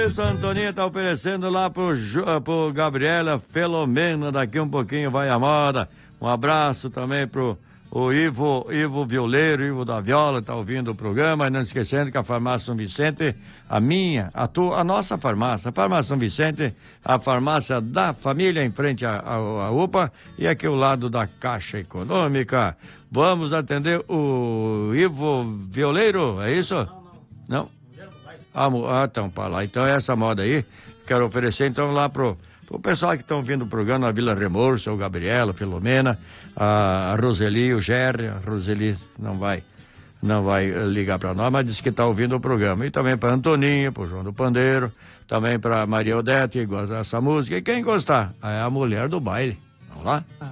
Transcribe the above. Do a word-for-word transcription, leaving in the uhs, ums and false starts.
Isso, a Antoninha tá oferecendo lá pro, pro Gabriela Filomena, daqui um pouquinho vai a moda. Um abraço também pro o Ivo, Ivo Violeiro, Ivo da Viola, tá ouvindo o programa, e não esquecendo que a farmácia São Vicente, a minha, a tua, a nossa farmácia, a farmácia São Vicente, a farmácia da família em frente à, à, à U P A e aqui ao lado da Caixa Econômica. Vamos atender o Ivo Violeiro, é isso? Não, não. Não? Ah, então, para lá. Então, essa moda aí, quero oferecer então lá pro o pessoal que estão vindo o programa, a Vila Remorso, o Gabriela, a Filomena, a Roseli, o Gerry, a Roseli não vai, não vai ligar para nós, mas disse que está ouvindo o programa. E também para Antoninha, para o João do Pandeiro, também para Maria Odete, que gosta dessa música. E quem gostar? É a mulher do baile. Vamos lá?